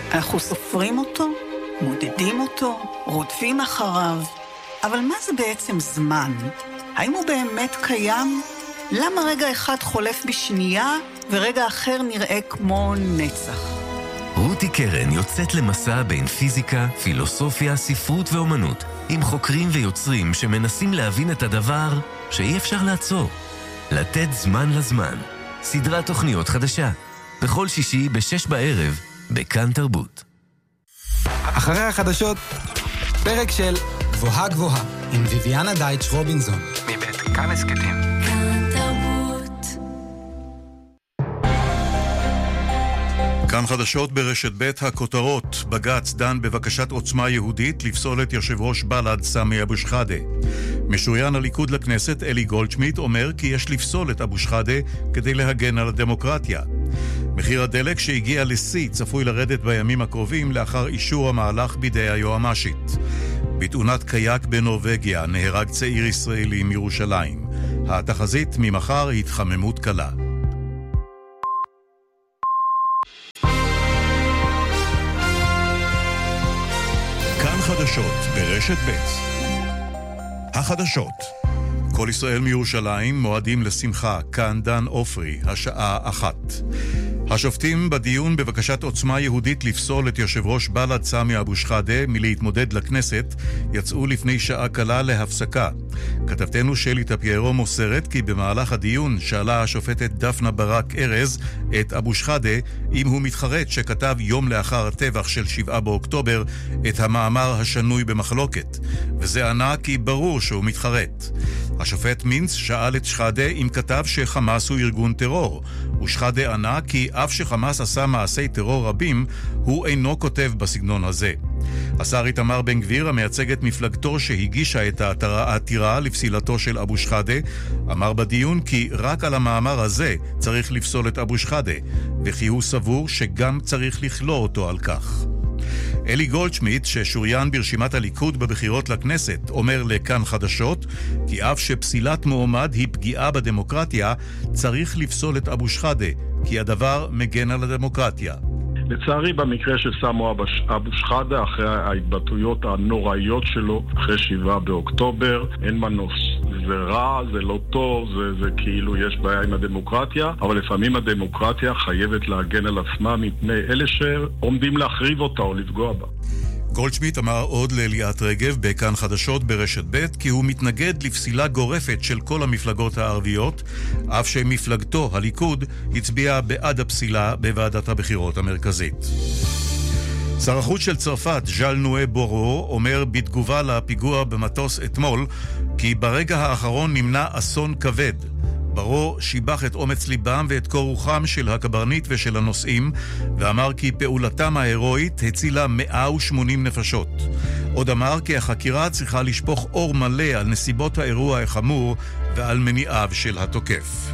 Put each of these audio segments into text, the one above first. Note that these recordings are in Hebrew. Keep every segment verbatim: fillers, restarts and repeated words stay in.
אנחנו סופרים אותו, מודדים אותו, רודפים אחריו. אבל מה זה בעצם זמן? האם הוא באמת קיים? למה רגע אחד חולף בשנייה ורגע אחר נראה כמו נצח? רותי קרן יוצאת למסע בין פיזיקה, פילוסופיה, ספרות ואומנות, עם חוקרים ויוצרים שמנסים להבין את הדבר שאי אפשר לעצור. לתת זמן לזמן. סדרת תוכניות חדשה. בכל שישי בשש בערב, בכאן תרבות. אחרי החדשות, פרק של גבוהה גבוהה, עם ויביאנה דייטש רובינזון. מבית כאן הסקטים. כאן תרבות. כאן חדשות ברשת ב' הכותרות. בג"ץ דן בבקשת עוצמה יהודית לפסול את יושב ראש בל"ד סמי אבו שחאדה. משוריין הליכוד לכנסת אלי גולדשמיט אומר כי יש לפסול את אבו שחאדה כדי להגן על הדמוקרטיה. מחיר הדלק שהגיע לשיא צפוי לרדת בימים הקרובים לאחר אישור המהלך בידי היועמ"שית. בתאונת קייק בנורווגיה נהרג צעיר ישראלי מירושלים. התחזית ממחר התחממות קלה. כאן חדשות ברשת ב'. החדשות. כל ישראל מירושלים מועדים לשמחה, כאן דן אופרי, השעה אחת. השופטים בדיון בבקשת עוצמה יהודית לפסול את יושב ראש בל"ד סמי אבו שחאדה מלהתמודד לכנסת יצאו לפני שעה קלה להפסקה. כתבתנו שלי טפיירו מוסרת כי במהלך הדיון שאלה השופטת דפנה ברק ארז את אבו שחאדה אם הוא מתחרט שכתב יום לאחר הטבח של שבעה באוקטובר את המאמר השנוי במחלוקת, וזה ענה כי ברור שהוא מתחרט. השופט מינץ שאל את שחאדה אם כתב שחמאס הוא ארגון טרור, ושחאדה ענה כי אף שחמאס עשה מעשי טרור רבים, הוא אינו כותב בסגנון הזה. השר איתמר בן גביר, המייצג את מפלגתו שהגישה את העתירה לפסילתו של אבו שחאדה, אמר בדיון כי רק על המאמר הזה צריך לפסול את אבו שחאדה, וכי הוא סבור שגם צריך לכלוא אותו על כך. אלי גולדשמיט, ששוריין ברשימת הליכוד בבחירות לכנסת, אומר לכאן חדשות כי אף שפסילת מועמד היא פגיעה בדמוקרטיה, צריך לפסול את אבו שחאדה, כי הדבר מגן על הדמוקרטיה. לצערי במקרה של סמו אבו שחאדה, אחרי ההתבטאויות הנוראיות שלו, אחרי שבעה באוקטובר, אין מנוס. זה רע, זה לא טוב, זה, זה כאילו יש בעיה עם הדמוקרטיה, אבל לפעמים הדמוקרטיה חייבת להגן על עצמה מפני אלה שעומדים להחריב אותה או לפגוע בה. גולדשמיט אמר עוד לאליאת רגב בכאן חדשות ברשת ב' כי הוא מתנגד לפסילה גורפת של כל המפלגות הערביות, אף שמפלגתו, הליכוד, הצביעה בעד הפסילה בוועדת הבחירות המרכזית. שר החוץ של צרפת, ז'אל נואה בורו, אומר בתגובה לפיגוע במטוס אתמול כי ברגע האחרון נמנע אסון כבד. ברו שיבח את אומץ ליבם ואת קור רוחם של הקברניט ושל הנוסעים, ואמר כי פעולתם ההירואית הצילה מאה ושמונים נפשות. עוד אמר כי החקירה צריכה לשפוך אור מלא על נסיבות האירוע החמור ועל מניעיו של התוקף.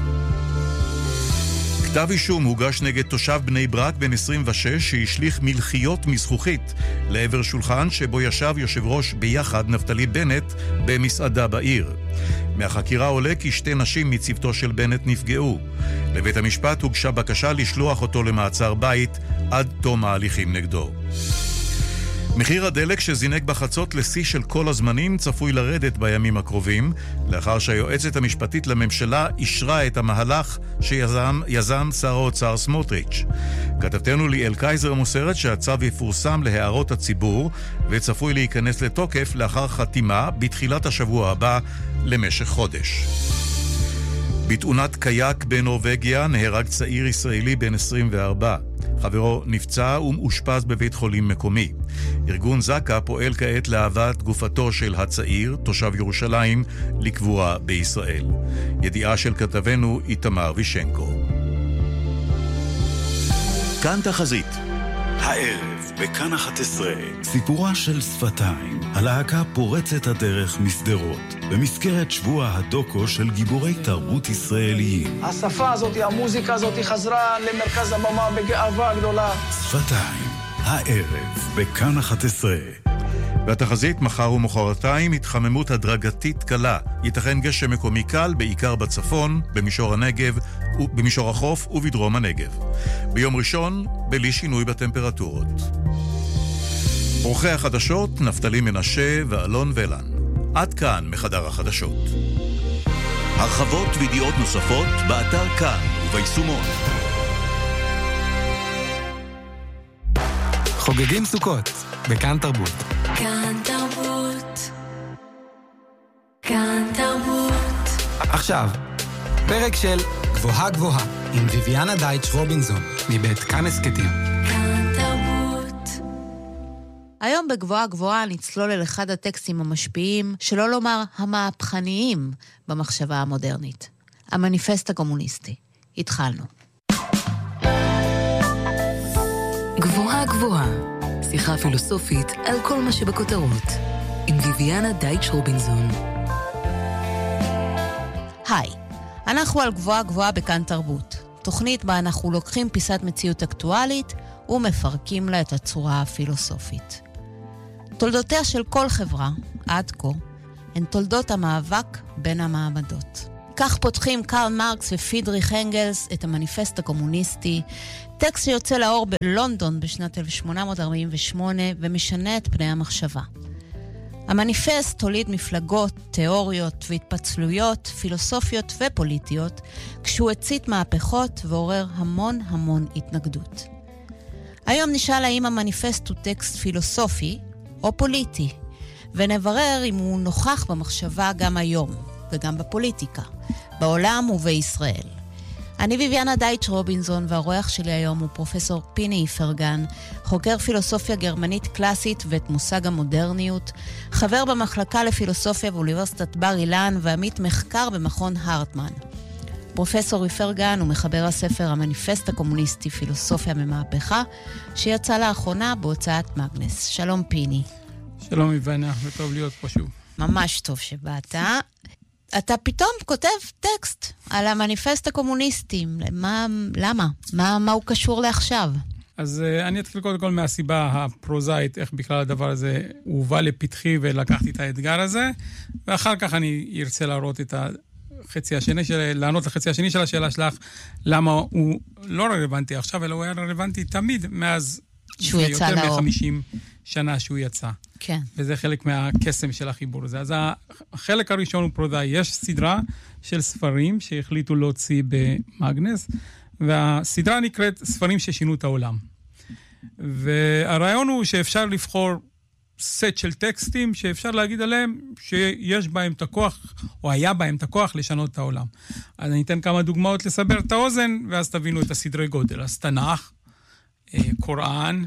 כתב אישום הוגש נגד תושב בני ברק בן עשרים ושש שהשליך מלחיות מזכוכית לעבר שולחן שבו ישב יושב ראש ביחד נפתלי בנט במסעדה בעיר. מהחקירה עולה כי שתי נשים מצוותו של בנט נפגעו. לבית המשפט הוגשה בקשה לשלוח אותו למעצר בית עד תום ההליכים נגדו. מחיר הדלק שזינק בחצות לשיא של כל הזמנים צפוי לרדת בימים הקרובים, לאחר שהיועצת המשפטית לממשלה אישרה את המהלך שיזם יזם שר האוצר סמוטריץ'. כתבתנו ליאל קייזר מוסרת שהצו יפורסם להערות הציבור וצפוי להיכנס לתוקף לאחר חתימה בתחילת השבוע הבא למשך חודש. בתאונת קייק בנורווגיה נהרג צעיר ישראלי בן עשרים וארבע. חברו נפצע ומאושפז בבית חולים מקומי. ארגון זקה פועל כעת להבאת גופתו של הצעיר, תושב ירושלים, לקבורה בישראל. ידיעה של כתבנו איתמר וישנקו. כאן תחזית. הערב בכאן אחת עשרה, סיפורה של שפתיים, הלהקה פורצת הדרך מסדרות, במזכרת שבוע הדוקו של גיבורי תרבות ישראליים. השפה הזאת, המוזיקה הזאת חזרה למרכז הבמה בגאווה גדולה. שפתיים, הערב בכאן אחת עשרה. והתחזית מחר ומחרתיים התחממות הדרגתית קלה. ייתכן גשם מקומי קל בעיקר בצפון, במישור הנגב, במישור החוף ובדרום הנגב. ביום ראשון, בלי שינוי בטמפרטורות. עורכי החדשות נפתלי מנשה ואלון ולן. עד כאן מחדר החדשות. הרחבות וידיעות נוספות באתר כאן וביישומון. חוגגים סוכות בכאן תרבות. כאן תרבות. כאן תרבות. עכשיו, פרק של גבוהה גבוהה עם ויביאנה דייטש רובינזון מבית כאן הסכתים. כאן תרבות. היום בגבוהה גבוהה נצלול אל אחד הטקסטים המשפיעים, שלא לומר המהפכניים במחשבה המודרנית. המניפסט הקומוניסטי. התחלנו. גבוהה גבוהה, שיחה פילוסופית על כל מה שבכותרות, עם ויביאנה דייטש רובינזון. היי, אנחנו על גבוהה גבוהה בכאן תרבות. תוכנית בה אנחנו לוקחים פיסת מציאות אקטואלית ומפרקים לה את הצורה הפילוסופית. תולדותיה של כל חברה, עד כה, הן תולדות המאבק בין המעמדות. כך פותחים קרל מרקס ופידריך אנגלס את המניפסט הקומוניסטי, טקסט שיוצא לאור בלונדון בשנת אלף שמונה מאות ארבעים ושמונה ומשנה את פני המחשבה. המניפסט הוליד מפלגות, תיאוריות והתפצלויות, פילוסופיות ופוליטיות, כשהוא הצית מהפכות ועורר המון המון התנגדות. היום נשאל האם המניפסט הוא טקסט פילוסופי או פוליטי, ונברר אם הוא נוכח במחשבה גם היום, וגם בפוליטיקה, בעולם ובישראל. אני ויביאנה דייטש רובינזון, והרוח שלי היום הוא פרופסור פיני איפרגן, חוקר פילוסופיה גרמנית קלאסית ואת מושג המודרניות, חבר במחלקה לפילוסופיה באוניברסיטת בר אילן, ועמית מחקר במכון הרטמן. פרופסור איפרגן הוא מחבר הספר המניפסט הקומוניסטי פילוסופיה ממהפכה, שיצא לאחרונה בהוצאת מגנס. שלום פיני. שלום ויביאנה, וטוב להיות פה שוב. ממש טוב שבאת. אתה פתאום כותב טקסט על המניפסט הקומוניסטי. מה, למה? מה, מה הוא קשור לעכשיו? אז uh, אני אתחיל קודם כל מהסיבה הפרוזאית, איך בכלל הדבר הזה הובא לפתחי ולקחתי את האתגר הזה, ואחר כך אני ארצה להראות את החצי השני של, לענות לחצי השני של השאלה שלך, למה הוא לא רלוונטי עכשיו, אלא הוא היה רלוונטי תמיד מאז שהוא יצא לאור. יותר מ-חמישים שנה שהוא יצא. כן. וזה חלק מהקסם של החיבור הזה. אז החלק הראשון הוא פרוזאי. יש סדרה של ספרים שהחליטו להוציא במגנס, והסדרה נקראת ספרים ששינו את העולם. והרעיון הוא שאפשר לבחור סט של טקסטים שאפשר להגיד עליהם שיש בהם את הכוח, או היה בהם את הכוח לשנות את העולם. אז אני אתן כמה דוגמאות לסבר את האוזן, ואז תבינו את הסדרי גודל. אז תנ"ך, קוראן,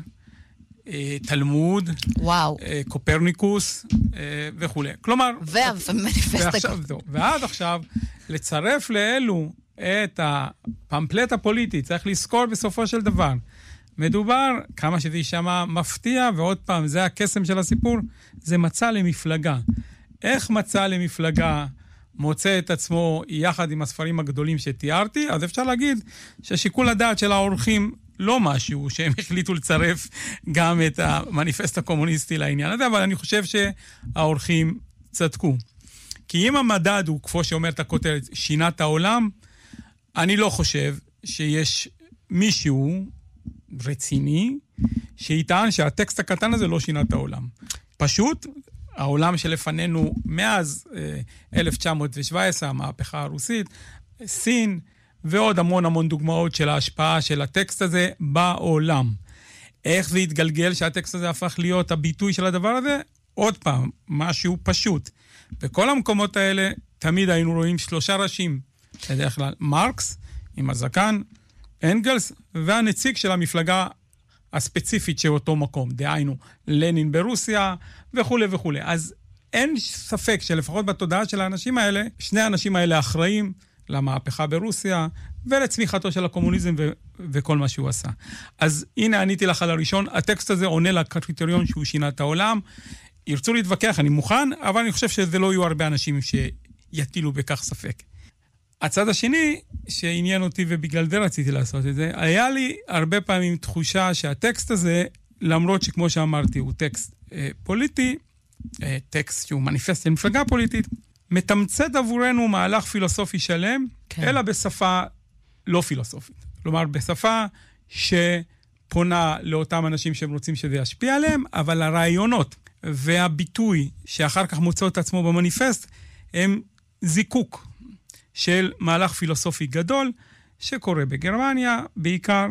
תלמוד, וואו. קופרניקוס וכו'. כלומר, והמניפסט ועכשיו, ועד עכשיו, לצרף לאלו את הפמפלט הפוליטי, צריך לזכור בסופו של דבר. מדובר, כמה שזה יישמע מפתיע, ועוד פעם, זה הקסם של הסיפור, זה מצא למפלגה. איך מצא למפלגה מוצא את עצמו יחד עם הספרים הגדולים שתיארתי? אז אפשר להגיד ששיקול הדעת של האורחים לא משהו שהם החליטו לצרף גם את המניפסט הקומוניסטי לעניין הזה, אבל אני חושב שהאורחים צדקו. כי אם המדד הוא, כמו שאומר את הכותרת, שינת העולם, אני לא חושב שיש מישהו רציני שיטען שהטקסט הקטן הזה לא שינה את העולם. פשוט, העולם שלפנינו מאז אלף תשע מאות שבע עשרה, המהפכה הרוסית, סין, ועוד המון המון דוגמאות של ההשפעה של הטקסט הזה בעולם. איך זה התגלגל שהטקסט הזה הפך להיות הביטוי של הדבר הזה? עוד פעם, משהו פשוט. בכל המקומות האלה תמיד היינו רואים שלושה ראשים. בדרך כלל מרקס עם הזקן, אנגלס, והנציג של המפלגה הספציפית של אותו מקום. דהיינו, לנין ברוסיה וכו' וכו'. אז אין ספק שלפחות בתודעה של האנשים האלה, שני האנשים האלה אחראים למהפכה ברוסיה, ולצמיחתו של הקומוניזם ו- וכל מה שהוא עשה. אז הנה עניתי לך על הראשון, הטקסט הזה עונה לקריטריון שהוא שינה את העולם. ירצו להתווכח, אני מוכן, אבל אני חושב שזה לא יהיו הרבה אנשים שיטילו בכך ספק. הצד השני, שעניין אותי ובגלל זה רציתי לעשות את זה, היה לי הרבה פעמים תחושה שהטקסט הזה, למרות שכמו שאמרתי, הוא טקסט אה, פוליטי, אה, טקסט שהוא מניפסט למפלגה פוליטית, מתמצת עבורנו מהלך פילוסופי שלם, כן. אלא בשפה לא פילוסופית. כלומר, בשפה שפונה פונה לאותם אנשים שהם רוצים שזה ישפיע עליהם, אבל הרעיונות והביטוי שאחר כך מוצא את עצמו במניפסט, הם זיקוק של מהלך פילוסופי גדול, שקורה בגרמניה בעיקר,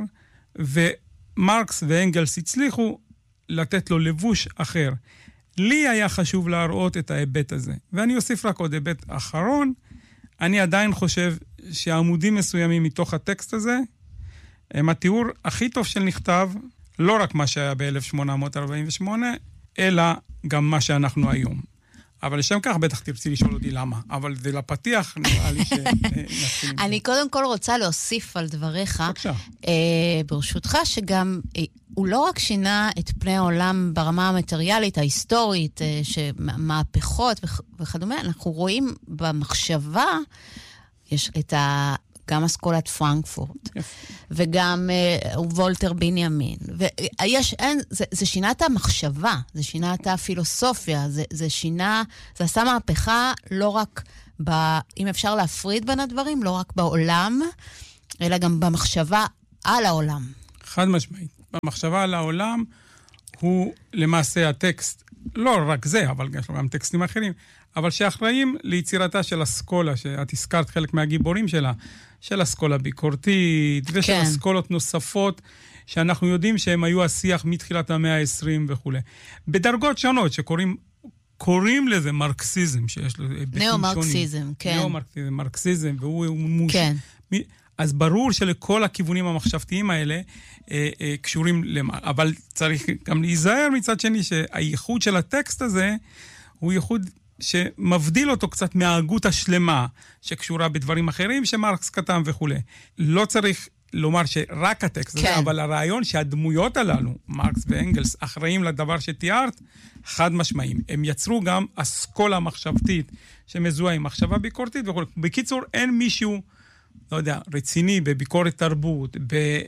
ומרקס ואנגלס הצליחו לתת לו לבוש אחר. לי היה חשוב להראות את ההיבט הזה. ואני אוסיף רק עוד היבט אחרון. אני עדיין חושב שעמודים מסוימים מתוך הטקסט הזה, הם התיאור הכי טוב של נכתב, לא רק מה שהיה ב-אלף שמונה מאות ארבעים ושמונה, אלא גם מה שאנחנו היום. אבל לשם כך בטח תרצי לשאול אותי למה. אבל זה לפתיח, נראה לי ש... אני קודם כל רוצה להוסיף על דבריך, ברשותך, שגם הוא לא רק שינה את פני העולם ברמה המטריאלית, ההיסטורית, שמהפכות וכדומה, אנחנו רואים במחשבה, יש את ה... גם אסכולת פרנקפורט, וגם וולטר בנימין. ויש, אין, זה, זה שינה את המחשבה, זה שינה את הפילוסופיה, זה, זה שינה, זה עשה מהפכה לא רק, ב, אם אפשר להפריד בין הדברים, לא רק בעולם, אלא גם במחשבה על העולם. חד משמעית. במחשבה על העולם הוא למעשה הטקסט, לא רק זה, אבל יש לו גם טקסטים אחרים, אבל שאחראים ליצירתה של אסכולה, שאת הזכרת חלק מהגיבורים שלה, של אסכולה ביקורתית, ושל כן. אסכולות נוספות, שאנחנו יודעים שהם היו השיח מתחילת המאה ה-עשרים וכו'. בדרגות שונות, שקוראים קוראים לזה מרקסיזם, שיש לו היבטים שונים. נאו-מרקסיזם, כן. נאו-מרקסיזם, מרקסיזם, והוא מוש... כן. אז ברור שלכל הכיוונים המחשבתיים האלה אה, אה, קשורים למה. אבל צריך גם להיזהר מצד שני, שהייחוד של הטקסט הזה, הוא ייחוד שמבדיל אותו קצת מההגות השלמה, שקשורה בדברים אחרים שמרקס כתב וכו'. לא צריך לומר שרק הטקסט כן. הזה, אבל הרעיון שהדמויות הללו, מרקס ואנגלס, אחראים לדבר שתיארת, חד משמעיים. הם יצרו גם אסכולה מחשבתית, שמזוהה עם מחשבה ביקורתית וכו'. בקיצור, אין מישהו, לא יודע, רציני בביקורת תרבות,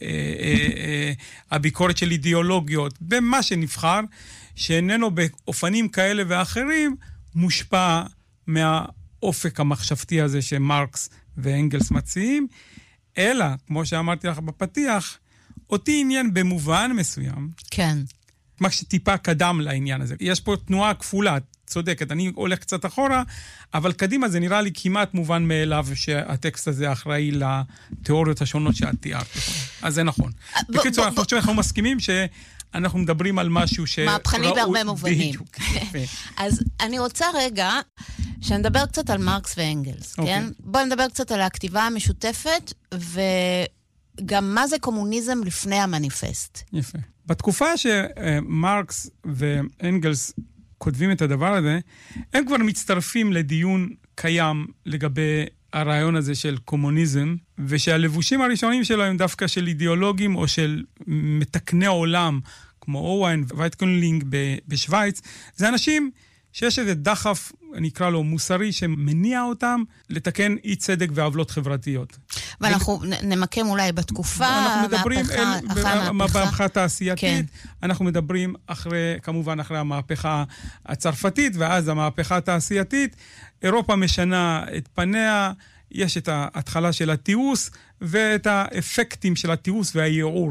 בביקורת של אידיאולוגיות, במה שנבחר, שאיננו באופנים כאלה ואחרים, מושפע מהאופק המחשבתי הזה שמרקס ואנגלס מציעים, אלא, כמו שאמרתי לך בפתיח, אותי עניין במובן מסוים. כן. מה שטיפה קדם לעניין הזה. יש פה תנועה כפולה, צודקת, אני הולך קצת אחורה, אבל קדימה זה נראה לי כמעט מובן מאליו שהטקסט הזה אחראי לתיאוריות השונות שאת תיארת. אז זה נכון. בקיצור, אנחנו חושבים שאנחנו מסכימים ש... אנחנו מדברים על משהו שראוי... מהפכני בהרבה מובנים. אז אני רוצה רגע שנדבר קצת על מרקס ואנגלס, כן? בואו נדבר קצת על הכתיבה המשותפת, וגם מה זה קומוניזם לפני המניפסט. יפה. בתקופה שמרקס ואנגלס כותבים את הדבר הזה, הם כבר מצטרפים לדיון קיים לגבי הרעיון הזה של קומוניזם, ושהלבושים הראשונים שלו הם דווקא של אידיאולוגים או של מתקני עולם, כמו אוואין ווייטקונלינג בשוויץ. זה אנשים שיש איזה דחף, נקרא לו מוסרי, שמניע אותם לתקן אי צדק ועוולות חברתיות. ואנחנו נמקם אולי בתקופה, המהפכה התעשייתית, אנחנו מדברים אחרי, כמובן אחרי המהפכה הצרפתית, ואז המהפכה התעשייתית, אירופה משנה את פניה, יש את ההתחלה של התיעוש, ואת האפקטים של התיעוש והייעור.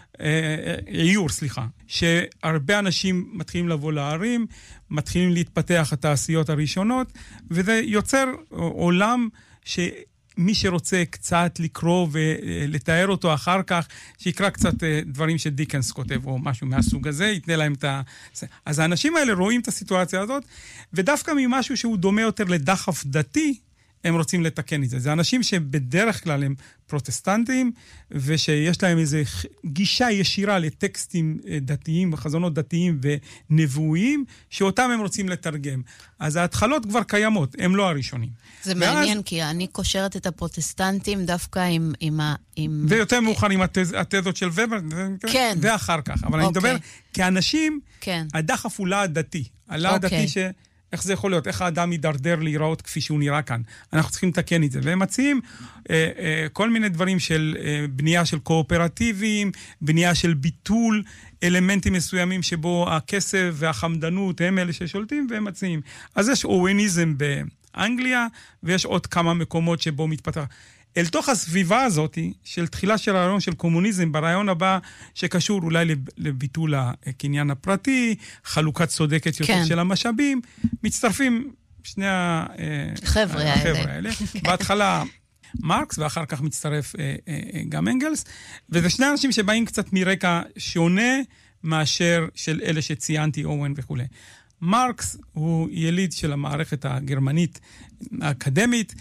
איור, סליחה, שהרבה אנשים מתחילים לבוא לערים, מתחילים להתפתח התעשיות הראשונות, וזה יוצר עולם שמי שרוצה קצת לקרוא ולתאר אותו אחר כך, שיקרא קצת דברים שדיקנס כותב או משהו מהסוג הזה, יתנה להם את ה... אז האנשים האלה רואים את הסיטואציה הזאת, ודווקא ממשהו שהוא דומה יותר לדחף דתי, הם רוצים לתקן את זה. זה אנשים שבדרך כלל הם פרוטסטנטים, ושיש להם איזו גישה ישירה לטקסטים דתיים, וחזונות דתיים ונבואיים, שאותם הם רוצים לתרגם. אז ההתחלות כבר קיימות, הם לא הראשונים. זה ואז... מעניין, כי אני קושרת את הפרוטסטנטים דווקא עם... עם, עם... ויותר מאוחר עם התז... התזות של ובר, כן. ואחר כך. אבל אוקיי. אני מדבר, כאנשים, כן. הדחף הוא לא הדתי. הלא הדתי אוקיי. ש... איך זה יכול להיות? איך האדם יידרדר להיראות כפי שהוא נראה כאן? אנחנו צריכים לתקן את זה. והם מציעים אה, אה, כל מיני דברים של אה, בנייה של קואופרטיביים, בנייה של ביטול אלמנטים מסוימים שבו הכסף והחמדנות הם אלה ששולטים, והם מציעים. אז יש אוווניזם באנגליה, ויש עוד כמה מקומות שבו מתפתח. אל תוך הסביבה הזאת של תחילה של הרעיון של קומוניזם, ברעיון הבא שקשור אולי לביטול הקניין הפרטי, חלוקת צודקת יותר כן. של המשאבים, מצטרפים שני החבר'ה האלה. האלה. בהתחלה מרקס, ואחר כך מצטרף גם אנגלס, וזה שני אנשים שבאים קצת מרקע שונה מאשר של אלה שציינתי, אוון וכו'. מרקס הוא יליד של המערכת הגרמנית האקדמית,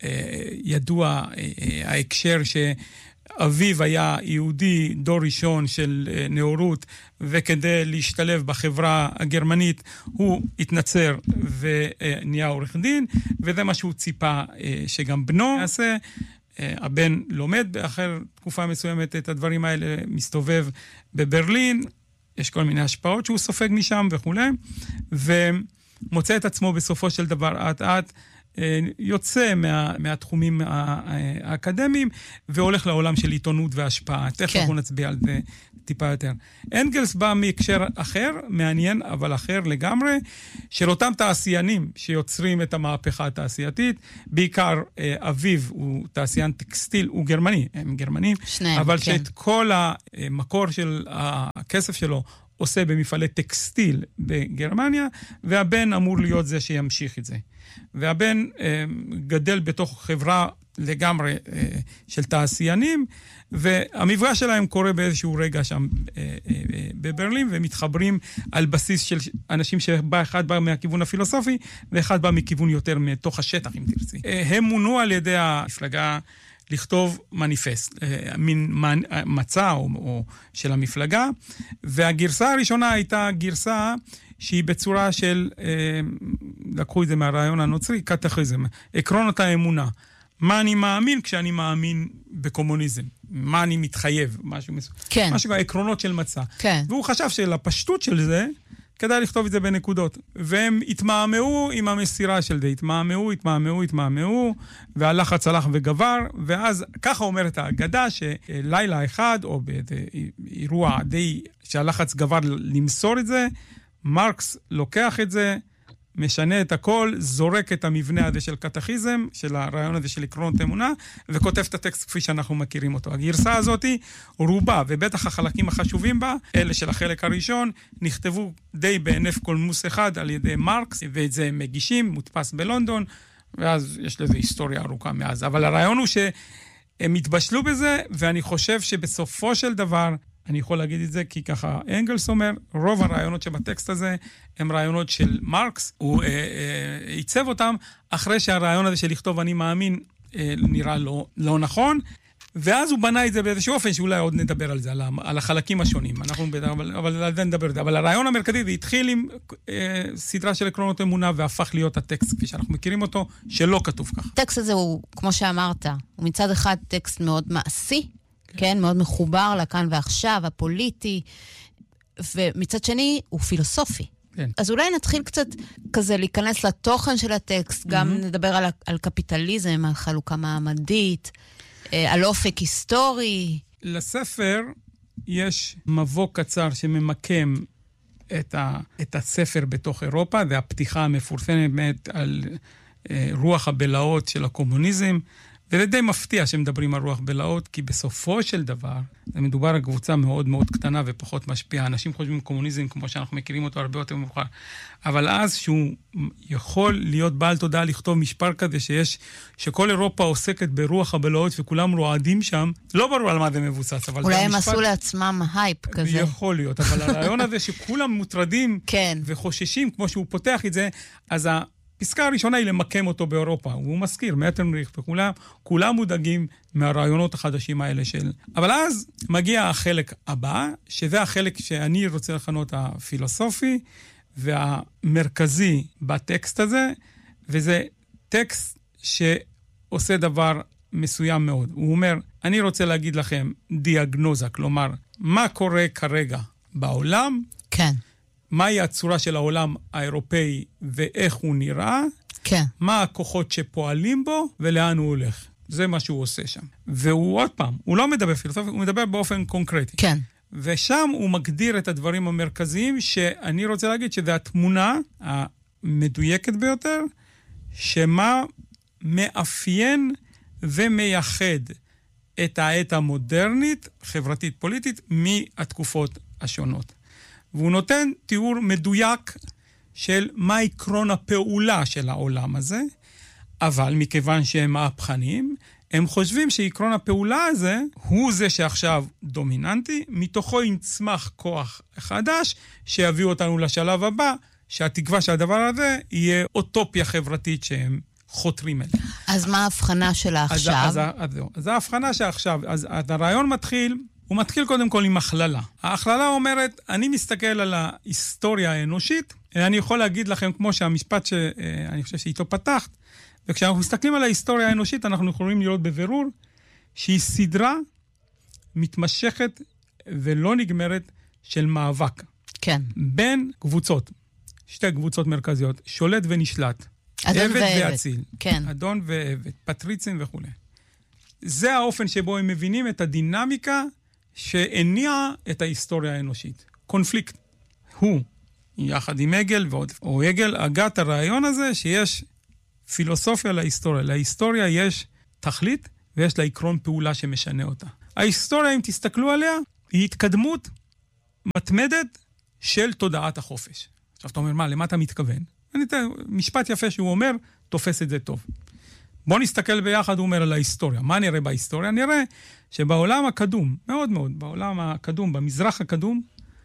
ידוע ההקשר שאביו היה יהודי דור ראשון של נאורות, וכדי להשתלב בחברה הגרמנית הוא התנצר ונהיה עורך דין, וזה מה שהוא ציפה שגם בנו יעשה. הבן לומד באחר תקופה מסוימת את הדברים האלה, מסתובב בברלין, יש כל מיני השפעות שהוא סופג משם וכו', ומוצא את עצמו בסופו של דבר עד עד, יוצא מה, מהתחומים האקדמיים, והולך לעולם של עיתונות והשפעה. תכף כן. אנחנו נצביע על זה טיפה יותר. אנגלס בא מהקשר אחר, מעניין, אבל אחר לגמרי, של אותם תעשיינים שיוצרים את המהפכה התעשייתית, בעיקר אביו הוא תעשיין טקסטיל, הוא גרמני, הם גרמנים, שניהם, אבל כן. שאת כל המקור של הכסף שלו, עושה במפעלי טקסטיל בגרמניה, והבן אמור להיות זה שימשיך את זה. והבן אה, גדל בתוך חברה לגמרי אה, של תעשיינים, והמפגש שלהם קורה באיזשהו רגע שם אה, אה, בברלין, ומתחברים על בסיס של אנשים שבא אחד בא מהכיוון הפילוסופי, ואחד בא מכיוון יותר מתוך השטח, אם תרצי. אה, הם מונו על ידי המפלגה לכתוב מניפסט, מין מצע או, או של המפלגה, והגרסה הראשונה הייתה גרסה שהיא בצורה של, לקחו את זה מהרעיון הנוצרי, קטכיזם, עקרונות האמונה. מה אני מאמין כשאני מאמין בקומוניזם? מה אני מתחייב? משהו מסוים. כן. משהו, העקרונות של מצע. כן. והוא חשב שלפשטות של זה, כדאי לכתוב את זה בנקודות. והם התמהמהו עם המסירה של זה. התמהמהו, התמהמהו, התמהמהו, והלחץ הלך וגבר, ואז ככה אומרת האגדה, שלילה אחד, או באירוע די שהלחץ גבר למסור את זה, מרקס לוקח את זה, משנה את הכל, זורק את המבנה הזה של קטכיזם, של הרעיון הזה של עקרונות אמונה, וכותב את הטקסט כפי שאנחנו מכירים אותו. הגרסה הזאת, רובה, ובטח החלקים החשובים בה, אלה של החלק הראשון, נכתבו די בהינף קולמוס אחד על ידי מרקס, ואת זה הם מגישים, מודפס בלונדון, ואז יש לזה היסטוריה ארוכה מאז. אבל הרעיון הוא שהם התבשלו בזה, ואני חושב שבסופו של דבר, אני יכול להגיד את זה כי ככה אנגלס אומר, רוב הרעיונות שבטקסט הזה הם רעיונות של מרקס, הוא אה, אה, ייצב אותם אחרי שהרעיון הזה של לכתוב אני מאמין אה, נראה לא, לא נכון, ואז הוא בנה את זה באיזשהו אופן שאולי עוד נדבר על זה, על, על החלקים השונים, אנחנו, אבל, אבל על זה נדבר את זה, אבל הרעיון המרכזי זה התחיל עם אה, סדרה של עקרונות אמונה והפך להיות הטקסט כפי שאנחנו מכירים אותו, שלא כתוב ככה. הטקסט הזה הוא, כמו שאמרת, הוא מצד אחד טקסט מאוד מעשי, כן, מאוד מחובר לכאן ועכשיו, הפוליטי, ומצד שני הוא פילוסופי. כן. אז אולי נתחיל קצת כזה להיכנס לתוכן של הטקסט, mm-hmm. גם נדבר על, על קפיטליזם, על חלוקה מעמדית, על אופק היסטורי. לספר יש מבוא קצר שממקם את, ה, את הספר בתוך אירופה, והפתיחה המפורסמת על אה, רוח הבלהות של הקומוניזם, וזה די מפתיע שמדברים על רוח בלהות, כי בסופו של דבר, זה מדובר על קבוצה מאוד מאוד קטנה ופחות משפיעה. אנשים חושבים קומוניזם כמו שאנחנו מכירים אותו הרבה יותר מאוחר. אבל אז שהוא יכול להיות בעל תודעה לכתוב משפט כזה שיש, שכל אירופה עוסקת ברוח הבלהות וכולם רועדים שם, לא ברור על מה זה מבוסס. אולי הם המשפט... עשו לעצמם הייפ כזה. יכול להיות, אבל הרעיון הזה שכולם מוטרדים כן. וחוששים, כמו שהוא פותח את זה, אז ה... פסקה הראשונה היא למקם אותו באירופה, הוא מזכיר, מטרנריך וכולם, כולם מודאגים מהרעיונות החדשים האלה של... אבל אז מגיע החלק הבא, שזה החלק שאני רוצה לכנות הפילוסופי, והמרכזי בטקסט הזה, וזה טקסט שעושה דבר מסוים מאוד. הוא אומר, אני רוצה להגיד לכם דיאגנוזה, כלומר, מה קורה כרגע בעולם, כן. מהי הצורה של העולם האירופאי ואיך הוא נראה, כן. מה הכוחות שפועלים בו ולאן הוא הולך. זה מה שהוא עושה שם. והוא עוד פעם, הוא לא מדבר פילוסופי, הוא מדבר באופן קונקרטי. כן. ושם הוא מגדיר את הדברים המרכזיים שאני רוצה להגיד שזה התמונה המדויקת ביותר, שמה מאפיין ומייחד את העת המודרנית, חברתית פוליטית, מהתקופות השונות. והוא נותן תיאור מדויק של מה עקרון הפעולה של העולם הזה, אבל מכיוון שהם מהפכניים, הם חושבים שעקרון הפעולה הזה הוא זה שעכשיו דומיננטי, מתוכו יצמח כוח חדש שיביא אותנו לשלב הבא, שהתקווה שהדבר הזה יהיה אוטופיה חברתית שהם חותרים אליה. אז מה ההבחנה שלה עכשיו? אז, אז, אז, אז ההבחנה שעכשיו, אז, אז הרעיון מתחיל, הוא מתחיל קודם כל עם הכללה. ההכללה אומרת, אני מסתכל על ההיסטוריה האנושית, אני יכול להגיד לכם כמו שהמשפט שאני חושב שאיתו פתחת, וכשאנחנו מסתכלים על ההיסטוריה האנושית, אנחנו יכולים לראות בבירור שהיא סדרה מתמשכת ולא נגמרת של מאבק. כן. בין קבוצות, שתי קבוצות מרכזיות, שולט ונשלט. אדון עבד ועבד. ואציל. כן. אדון ועבד, פטריצים וכו'. זה האופן שבו הם מבינים את הדינמיקה שהניעה את ההיסטוריה האנושית. קונפליקט. הוא, יחד עם הגל, ועוד, או הגל, הגה את הרעיון הזה שיש פילוסופיה להיסטוריה. להיסטוריה יש תכלית ויש לה עקרון פעולה שמשנה אותה. ההיסטוריה, אם תסתכלו עליה, היא התקדמות מתמדת של תודעת החופש. עכשיו אתה אומר, מה, למה אתה מתכוון? אני אתן משפט יפה שהוא אומר, תופס את זה טוב. בוא נסתכל ביחד, הוא אומר, על ההיסטוריה. מה נראה בהיסטוריה? נראה שבעולם הקדום, מאוד מאוד, בעולם הקדום, במזרח הקדום,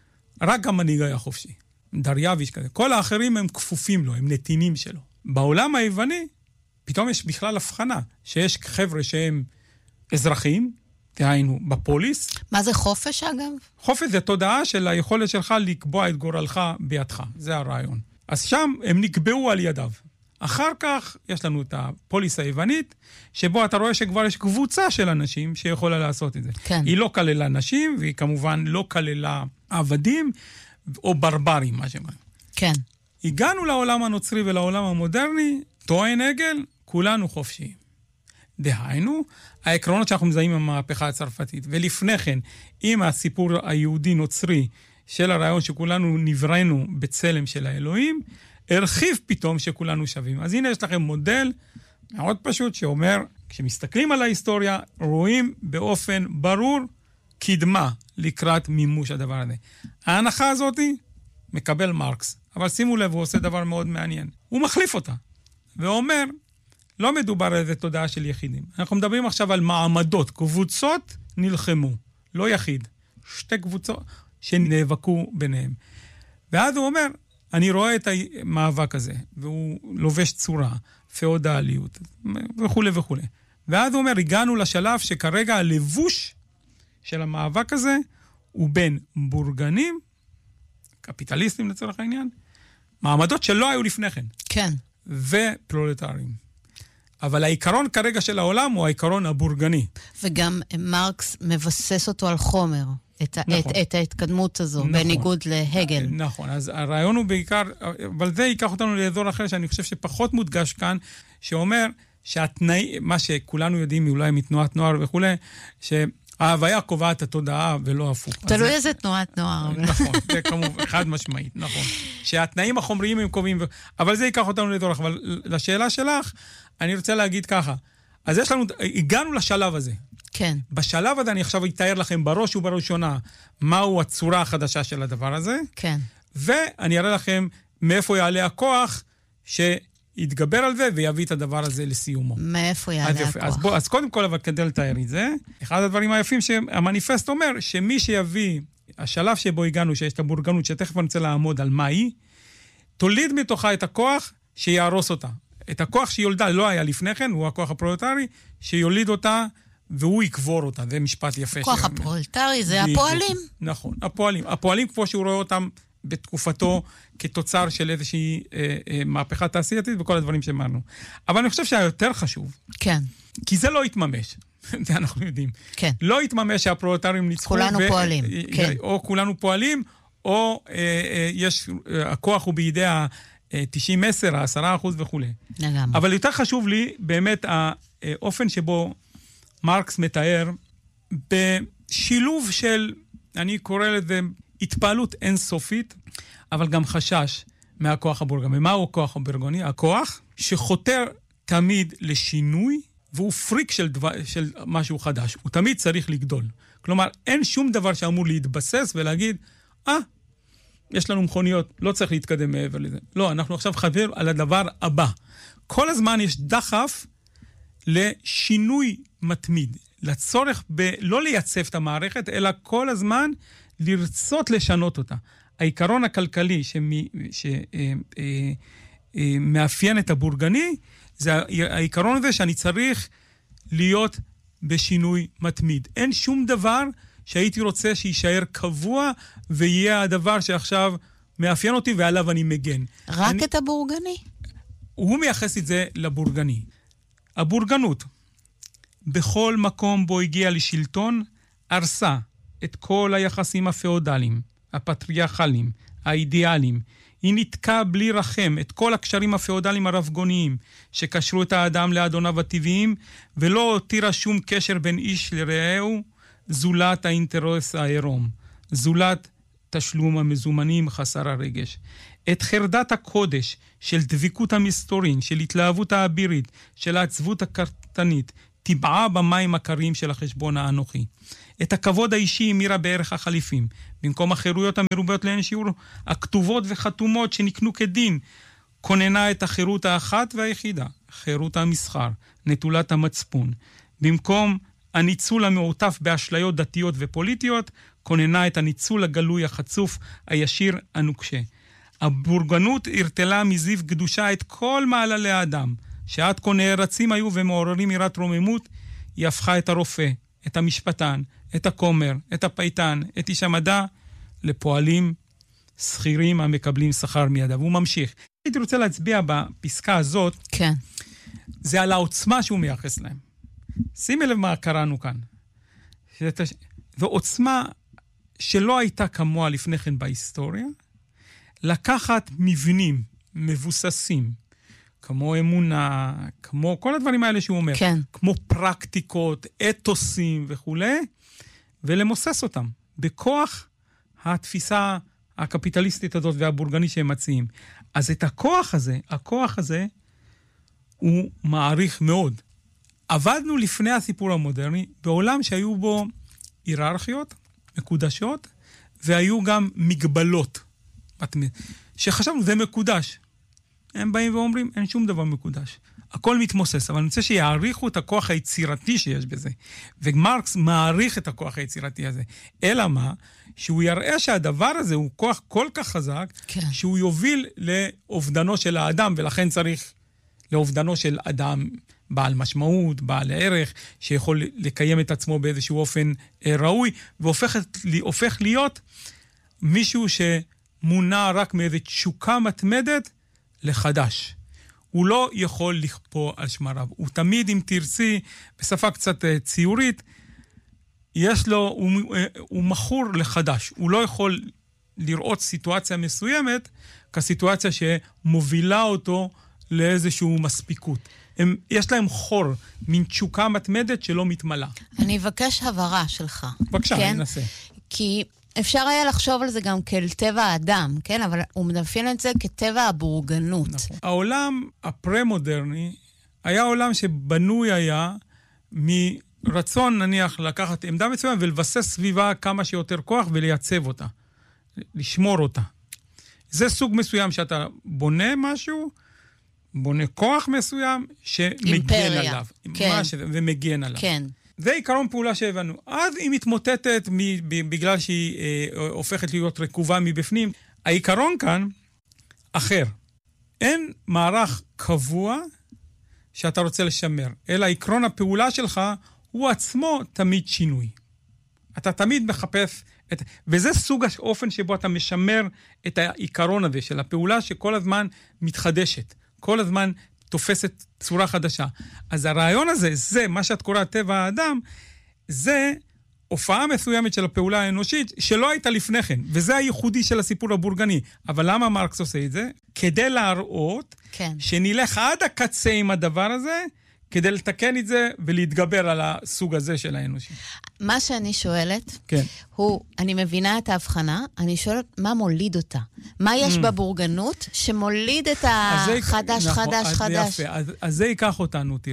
רק המנהיג היה חופשי. דריוויש כזה. כל האחרים הם כפופים לו, הם נתינים שלו. בעולם היווני, פתאום יש בכלל הבחנה, שיש חבר'ה שהם אזרחים, תהיינו, בפוליס. מה זה חופש, אגב? חופש זה תודעה של היכולת שלך לקבוע את גורלך בידך. זה הרעיון. אז שם הם נקבעו על ידיו. אחר כך יש לנו את הפוליס היוונית, שבו אתה רואה שכבר יש קבוצה של אנשים שיכולה לעשות את זה. כן. היא לא כללה נשים, והיא כמובן לא כללה עבדים, או ברברים, מה שאומרים. כן. הגענו לעולם הנוצרי ולעולם המודרני, טוען הגל, כולנו חופשיים. דהיינו, העקרונות שאנחנו מזהים במהפכה הצרפתית, ולפני כן, עם הסיפור היהודי-נוצרי של הרעיון שכולנו נבראנו בצלם של האלוהים, הרחיב פתאום שכולנו שווים. אז הנה יש לכם מודל מאוד פשוט שאומר, כשמסתכלים על ההיסטוריה, רואים באופן ברור קדמה לקראת מימוש הדבר הזה. ההנחה הזאת מקבל מרקס, אבל שימו לב, הוא עושה דבר מאוד מעניין. הוא מחליף אותה, ואומר, לא מדובר על איזה תודעה של יחידים. אנחנו מדברים עכשיו על מעמדות, קבוצות נלחמו, לא יחיד. שתי קבוצות שנאבקו ביניהם. ואז הוא אומר, אני רואה את המאבק הזה, והוא לובש צורה, פאודליות, וכו' וכו'. ואז הוא אומר, הגענו לשלב שכרגע הלבוש של המאבק הזה הוא בין בורגנים, קפיטליסטים לצורך העניין, מעמדות שלא היו לפני כן. כן. ופרולטרים. אבל העיקרון כרגע של העולם הוא העיקרון הבורגני. וגם מרקס מבסס אותו על חומר, את, נכון. את, את ההתקדמות הזו, נכון. בניגוד להגל. נכון, אז הרעיון הוא בעיקר, אבל זה ייקח אותנו לאזור אחר, שאני חושב שפחות מודגש כאן, שאומר שהתנאי, מה שכולנו יודעים אולי מתנועת נוער וכו', שההוויה קובעת את התודעה ולא הפוך. תלוי איזה תנועת נוער. נכון, זה כמובן חד משמעית, נכון. שהתנאים החומריים הם קובעים, אבל זה ייקח אותנו לאזור אחר. אבל לשאלה שלך, אני רוצה להגיד ככה, אז יש לנו, הגענו לשלב הזה. כן. בשלב הזה אני עכשיו אתאר לכם בראש ובראשונה מהו הצורה החדשה של הדבר הזה. כן. ואני אראה לכם מאיפה יעלה הכוח שיתגבר על זה ויביא את הדבר הזה לסיומו. מאיפה יעלה אז הכוח? אז, בוא, אז קודם כל, אבל כדי לתאר את זה, אחד הדברים היפים שהמניפסט אומר, שמי שיביא, השלב שבו הגענו, שיש את הבורגנות, שתכף אני רוצה לעמוד על מה היא, תוליד מתוכה את הכוח שיערוס אותה. את הכוח שיולדה לא היה לפני כן, הוא הכוח הפרולטרי, שיוליד אותה והוא יקבור אותה. זה משפט יפה. הכוח הפרולטרי זה הפועלים. נכון, הפועלים. הפועלים כמו שהוא רואה אותם בתקופתו כתוצר של איזושהי אה, אה, מהפכה תעשייתית וכל הדברים שאמרנו. אבל אני חושב שהיותר חשוב. כן. כי זה לא יתממש. זה אנחנו יודעים. כן. לא יתממש שהפרולטרים ניצחו. כולנו ו- פועלים. כן. או כולנו פועלים, או אה, אה, יש, אה, הכוח הוא בידי ה... תשעים עשר, עשרה אחוז וכו'. לגמרי. אבל יותר חשוב לי באמת האופן שבו מרקס מתאר בשילוב של, אני קורא לזה, התפעלות אינסופית, אבל גם חשש מהכוח הבורגני. מהו הכוח הבורגני? הכוח שחותר תמיד לשינוי והוא פריק של, דבר, של משהו חדש. הוא תמיד צריך לגדול. כלומר, אין שום דבר שאמור להתבסס ולהגיד, אה, יש לנו מכוניות, לא צריך להתקדם מעבר לזה. לא, אנחנו עכשיו חבר על הדבר הבא. כל הזמן יש דחף לשינוי מתמיד, לצורך ב- לא לייצב את המערכת, אלא כל הזמן לרצות לשנות אותה. העיקרון הכלכלי שמאפיין את הבורגני, זה העיקרון הזה שאני צריך להיות בשינוי מתמיד. אין שום דבר שהייתי רוצה שישאר קבוע, ויהיה הדבר שעכשיו מאפיין אותי ועליו אני מגן. רק אני... את הבורגני? הוא מייחס את זה לבורגני. הבורגנות, בכל מקום בו הגיע לשלטון, הרסה את כל היחסים הפאודליים, הפטריארכליים, האידיאליים. היא נתקעה בלי רחם את כל הקשרים הפאודליים הרבגוניים שקשרו את האדם לאדוניו הטבעיים, ולא הותירה שום קשר בין איש לרעהו, זולת האינטרס העירום, זולת תשלום המזומנים חסר הרגש. את חרדת הקודש של דביקות המסתורין, של התלהבות האבירית, של העצבות הקרטנית, טבעה במים הקרים של החשבון האנוכי. את הכבוד האישי המירה בערך החליפים, במקום החירויות המרובות לאין שיעור, הכתובות וחתומות שנקנו כדין, כוננה את החירות האחת והיחידה, חירות המסחר, נטולת המצפון. במקום הניצול המעוטף באשליות דתיות ופוליטיות, כוננה את הניצול הגלוי החצוף, הישיר, הנוקשה. הבורגנות הרתלה מזיו קדושה את כל מעללי האדם, שעד כה נערצים היו ומעוררים יראת רוממות, היא הפכה את הרופא, את המשפטן, את הכומר, את הפייטן, את איש המדע, לפועלים שכירים המקבלים שכר מידיו. הוא ממשיך. הייתי רוצה להצביע בפסקה הזאת, כן. זה על העוצמה שהוא מייחס להם. שימי לב מה קראנו כאן. זו עוצמה שלא הייתה כמוה לפני כן בהיסטוריה, לקחת מבנים מבוססים, כמו אמונה, כמו כל הדברים האלה שהוא אומר, כן. כמו פרקטיקות, אתוסים וכו', ולמוסס אותם, בכוח התפיסה הקפיטליסטית הזאת והבורגני שהם מציעים. אז את הכוח הזה, הכוח הזה, הוא מעריך מאוד. עבדנו לפני הסיפור המודרני, בעולם שהיו בו היררכיות, מקודשות, והיו גם מגבלות, שחשבנו, זה מקודש. הם באים ואומרים, אין שום דבר מקודש. הכל מתמוסס, אבל אני רוצה שיעריכו את הכוח היצירתי שיש בזה. ומרקס מעריך את הכוח היצירתי הזה. אלא מה? שהוא יראה שהדבר הזה הוא כוח כל כך חזק, כן. שהוא יוביל לאובדנו של האדם, ולכן צריך לאובדנו של אדם בעל משמעות, בעל ערך, שיכול לקיים את עצמו באיזשהו אופן ראוי, והופך להיות מישהו שמונע רק מאיזו תשוקה מתמדת לחדש. הוא לא יכול לכפור על שמריו. הוא תמיד, אם תרצי, בשפה קצת ציורית, יש לו, הוא, הוא מכור לחדש. הוא לא יכול לראות סיטואציה מסוימת כסיטואציה שמובילה אותו לאיזשהו מספיקות. הם, יש להם חור, מין תשוקה מתמדת שלא מתמלא. אני אבקש הבהרה שלך. בבקשה, כן? אני אנסה. כי אפשר היה לחשוב על זה גם כאל טבע האדם, כן? אבל הוא מדפיין את זה כטבע הבורגנות. נכון. העולם הפרה-מודרני היה עולם שבנוי היה מרצון, נניח, לקחת עמדה מצוין ולבסס סביבה כמה שיותר כוח ולייצב אותה. לשמור אותה. זה סוג מסוים שאתה בונה משהו, בונה כוח מסוים שמגן עליו. כן. ש... ומגן עליו. כן. זה עיקרון פעולה שהבנו. אז היא מתמוטטת בגלל שהיא אה, הופכת להיות רקובה מבפנים. העיקרון כאן אחר. אין מערך קבוע שאתה רוצה לשמר, אלא עקרון הפעולה שלך הוא עצמו תמיד שינוי. אתה תמיד מחפש, את... וזה סוג האופן שבו אתה משמר את העיקרון הזה של הפעולה שכל הזמן מתחדשת. כל הזמן תופסת צורה חדשה. אז הרעיון הזה, זה, מה שאת קוראת טבע האדם, זה הופעה מסוימת של הפעולה האנושית שלא הייתה לפני כן, וזה הייחודי של הסיפור הבורגני. אבל למה מרקס עושה את זה? כדי להראות כן. שנלך עד הקצה עם הדבר הזה, כדי לתקן את זה ולהתגבר על הסוג הזה של האנושי. מה שאני שואלת, כן. הוא, אני מבינה את ההבחנה, אני שואלת מה מוליד אותה. מה יש mm. בבורגנות שמוליד את החדש, נכון, חדש, אז חדש? יפה, אז, אז זה ייקח אותנו, תראי.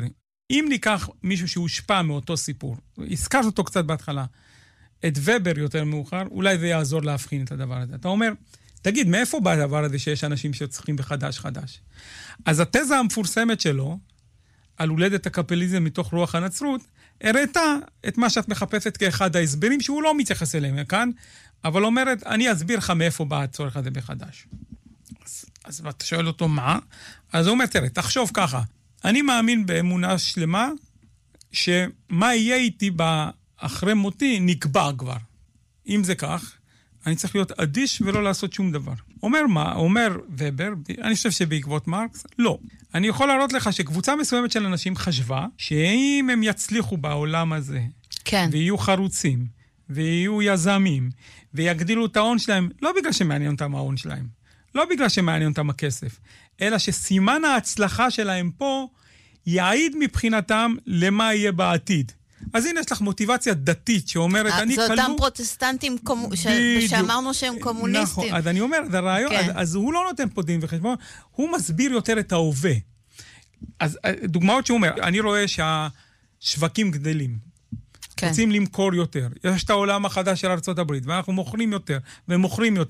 אם ניקח מישהו שהושפע מאותו סיפור, הזכרת אותו קצת בהתחלה, את ובר יותר מאוחר, אולי זה יעזור להבחין את הדבר הזה. אתה אומר, תגיד, מאיפה בא הדבר הזה שיש אנשים שצריכים בחדש חדש? אז התזה המפורסמת שלו, על הולדת הקפיטליזם מתוך רוח הנצרות, הראתה את מה שאת מחפשת כאחד ההסברים, שהוא לא מתייחס אליהם כאן, אבל אומרת, אני אסביר לך מאיפה בא הצורך הזה בחדש. אז, אז אתה שואל אותו מה? אז הוא אומר, תראה, תחשוב ככה, אני מאמין באמונה שלמה, שמה יהיה איתי אחרי מותי נקבע כבר. אם זה כך, אני צריך להיות אדיש ולא לעשות שום דבר. אומר מה? אומר ובר, אני חושב שבעקבות מרקס, לא. אני יכול להראות לך שקבוצה מסוימת של אנשים חשבה, שאם הם יצליחו בעולם הזה, כן. ויהיו חרוצים, ויהיו יזמים, ויגדילו את ההון שלהם, לא בגלל שמעניין אותם ההון שלהם, לא בגלל שמעניין אותם הכסף, אלא שסימן ההצלחה שלהם פה, יעיד מבחינתם למה יהיה בעתיד. אז הנה יש לך מוטיבציה דתית שאומרת, אני כלוא... זה אותם פרוטסטנטים שאמרנו שהם קומוניסטים. נכון, אז אני אומר, זה רעיון, אז הוא לא נותן פה דין וחשבון, הוא מסביר יותר את ההווה. אז דוגמאות שהוא אומר, אני רואה שהשווקים גדלים, רוצים למכור יותר, יש את העולם החדש של ארצות הברית, ואנחנו מוכרים יותר, ומוכרים יותר.